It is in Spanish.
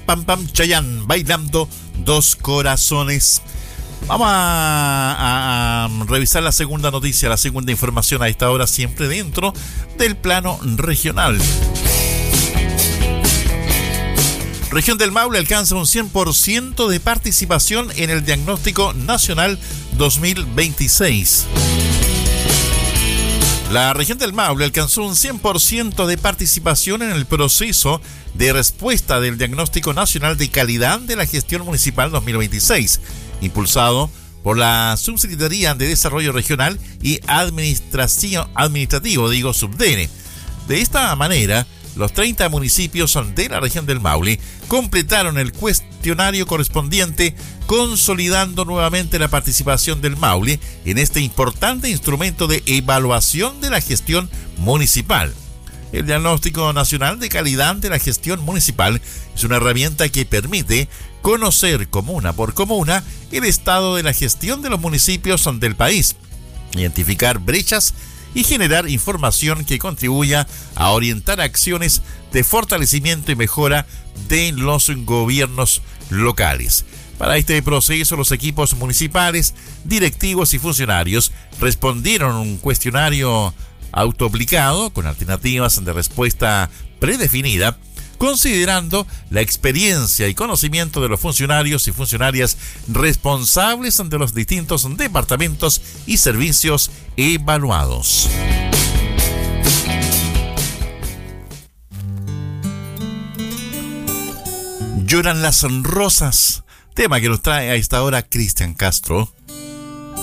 Pam Pam Chayanne bailando Dos Corazones. Vamos a revisar la segunda noticia, la segunda información a esta hora, siempre dentro del plano regional. Región del Maule alcanza un 100% de participación en el Diagnóstico Nacional 2026. La región del Maule alcanzó un 100% de participación en el proceso de respuesta del Diagnóstico Nacional de Calidad de la Gestión Municipal 2026, impulsado por la Subsecretaría de Desarrollo Regional y Administrativo, SUBDENE. De esta manera, los 30 municipios de la región del Maule completaron el cuestionario correspondiente, consolidando nuevamente la participación del Maule en este importante instrumento de evaluación de la gestión municipal. El Diagnóstico Nacional de Calidad de la Gestión Municipal es una herramienta que permite conocer comuna por comuna el estado de la gestión de los municipios del país, identificar brechas y generar información que contribuya a orientar acciones de fortalecimiento y mejora de los gobiernos locales. Para este proceso, los equipos municipales, directivos y funcionarios respondieron a un cuestionario autoaplicado con alternativas de respuesta predefinida, considerando la experiencia y conocimiento de los funcionarios y funcionarias responsables de los distintos departamentos y servicios evaluados. Lloran las rosas, tema que nos trae a esta hora Cristian Castro.